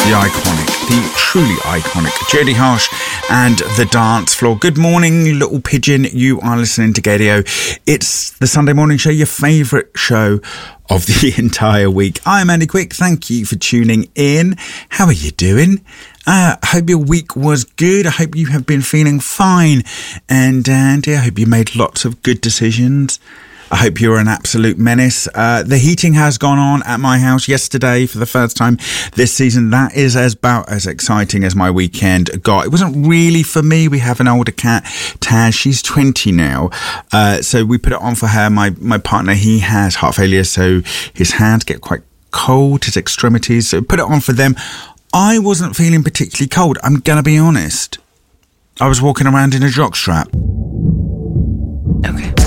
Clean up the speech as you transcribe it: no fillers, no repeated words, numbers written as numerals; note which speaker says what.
Speaker 1: The iconic, the truly iconic Jodie Harsh and The Dance Floor. Good morning, little pigeon. You are listening to Gaydio. It's the Sunday morning show, your favourite show of the entire week. I'm Andy Quick. Thank you for tuning in. How are you doing? I hope your week was good. I hope you have been feeling fine. And I hope you made lots of good decisions. I hope you're an absolute menace. The heating has gone on at my house yesterday for the first time this season. That is about as exciting as my weekend got. It wasn't really for me. We have an older cat, Taz. She's 20 now. So we put it on for her. My partner, he has heart failure, so his hands get quite cold, his extremities. So put it on for them. I wasn't feeling particularly cold. I'm going to be honest. I was walking around in a jockstrap.
Speaker 2: Okay.